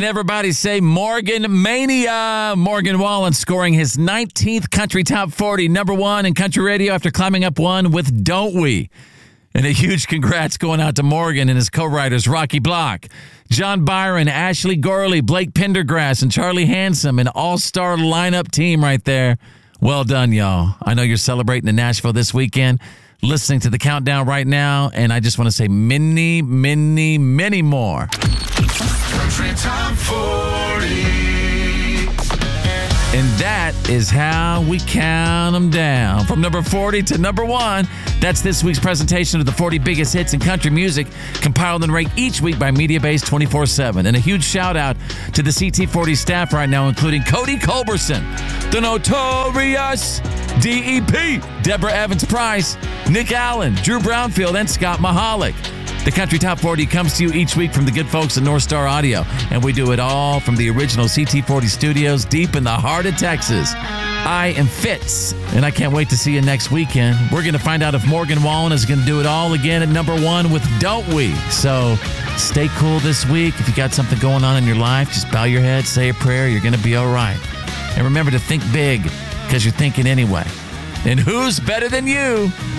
And everybody say Morgan Mania. Morgan Wallen scoring his 19th Country Top 40, number one in country radio after climbing up one with Don't We. And a huge congrats going out to Morgan and his co-writers Rocky Block, John Byron, Ashley Gorley, Blake Pendergrass, and Charlie Handsome, an all-star lineup team right there. Well done, y'all. I know you're celebrating in Nashville this weekend, listening to the countdown right now, and I just want to say many, many, many more. Country Top 40. And that is how we count them down. From number 40 to number one, that's this week's presentation of the 40 biggest hits in country music, compiled and ranked each week by Mediabase 24/7. And a huge shout out to the CT40 staff right now, including Cody Culberson, the Notorious DEP, Deborah Evans-Price, Nick Allen, Drew Brownfield, and Scott Mahalik. The Country Top 40 comes to you each week from the good folks at North Star Audio, and we do it all from the original CT40 studios deep in the heart of Texas. I am Fitz, and I can't wait to see you next weekend. We're going to find out if Morgan Wallen is going to do it all again at number one with Don't We. So stay cool this week. If you got something going on in your life, just bow your head, say a prayer. You're going to be all right. And remember to think big, because you're thinking anyway. And who's better than you?